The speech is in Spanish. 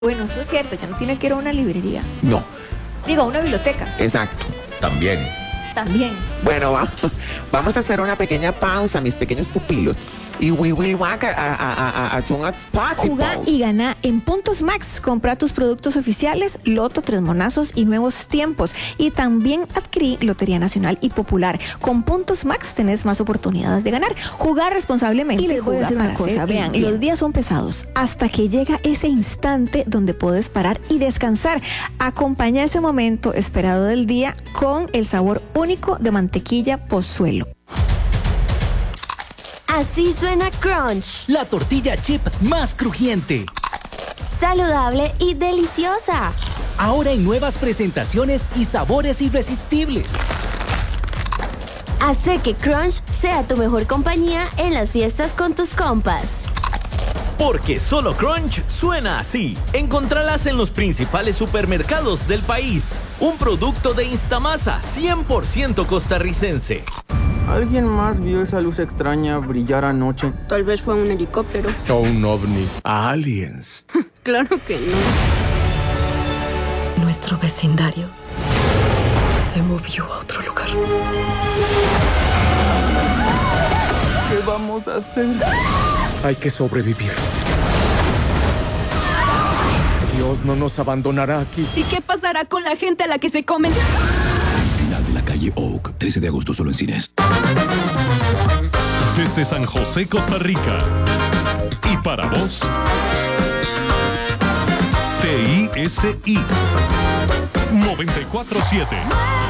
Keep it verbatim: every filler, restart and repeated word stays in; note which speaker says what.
Speaker 1: Bueno, eso es cierto, ya no tiene que ir a una librería.
Speaker 2: No.
Speaker 1: Digo, a una biblioteca.
Speaker 2: Exacto. También.
Speaker 1: También.
Speaker 2: Bueno, va, vamos a hacer una pequeña pausa, mis pequeños pupilos. Y we will back a, a, a, as soon as possible.
Speaker 1: Juga y gana en Puntos Max. Compra tus productos oficiales, Loto, Tres Monazos y Nuevos Tiempos. Y también adquirí Lotería Nacional y Popular. Con Puntos Max tenés más oportunidades de ganar. Jugar responsablemente. Y les voy a decir una cosa, vean, los días son pesados hasta que llega ese instante donde puedes parar y descansar. Acompaña ese momento esperado del día con el sabor único de mantequilla Pozuelo.
Speaker 3: Así suena Crunch.
Speaker 4: La tortilla chip más crujiente.
Speaker 3: Saludable y deliciosa.
Speaker 4: Ahora en nuevas presentaciones y sabores irresistibles.
Speaker 3: Hace que Crunch sea tu mejor compañía en las fiestas con tus compas.
Speaker 5: Porque solo Crunch suena así. Encontralas en los principales supermercados del país. Un producto de Instamasa cien por ciento costarricense.
Speaker 6: ¿Alguien más vio esa luz extraña brillar anoche?
Speaker 7: Tal vez fue un helicóptero.
Speaker 8: O un ovni. Aliens.
Speaker 7: Claro que no.
Speaker 9: Nuestro vecindario se movió a otro lugar.
Speaker 6: ¿Qué vamos a hacer?
Speaker 8: Hay que sobrevivir. Dios no nos abandonará aquí.
Speaker 7: ¿Y qué pasará con la gente a la que se comen?
Speaker 10: Final de la calle Oak, trece de agosto solo en cines.
Speaker 11: Desde San José, Costa Rica. Y para vos, T I S I noventa y cuatro siete.